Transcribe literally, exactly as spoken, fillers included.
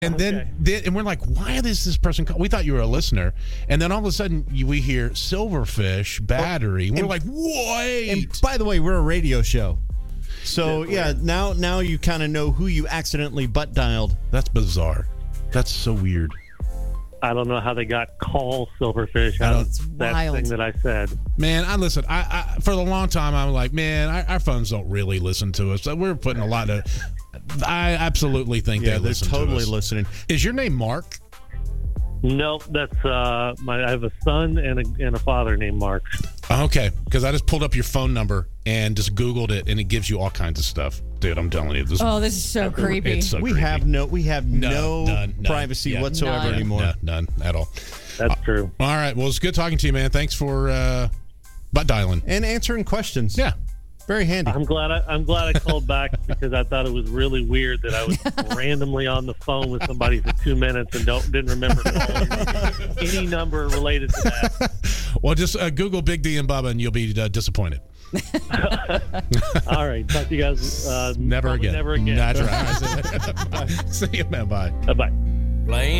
And Okay. then, then, and we're like, why is this person call? We thought you were a listener. And then all of a sudden, you, we hear Silverfish Battery. And we're and- like, wait. And by the way, we're a radio show. So, yeah, now now you kind of know who you accidentally butt dialed. That's bizarre. That's so weird. I don't know how they got call Silverfish I out don't- of It's that wild. thing that I said. Man, I listen. I, I for a long time, I'm like, man, our, our phones don't really listen to us. We're putting a lot of. I absolutely think Yeah, they they're listen totally to us. listening. Is your name Mark? No, that's uh, my. I have a son and a and a father named Mark. Okay, because I just pulled up your phone number and just Googled it, and it gives you all kinds of stuff, dude. I'm telling you, this. Oh, this is so creepy. It's so We creepy. have no we have No, no, none, none. privacy Yeah. whatsoever None. anymore. No, none at all. That's true. All right. Well, it's good talking to you, man. Thanks for uh, butt dialing. And answering questions. Yeah. Very handy. I'm glad I, I'm glad I called back because I thought it was really weird that I was randomly on the phone with somebody for two minutes and don't didn't remember calling any number related to that. Well, just uh, Google Big D and Bubba, and you'll be uh, disappointed. All right, talk to you guys. Uh, Never probably again. Never again. That's right. See you, man. Bye. Bye bye. Playing